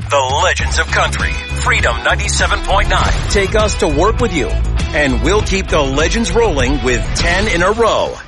The legends of country. Freedom 97.9. Take us to work with you, and we'll keep the legends rolling with 10 in a row.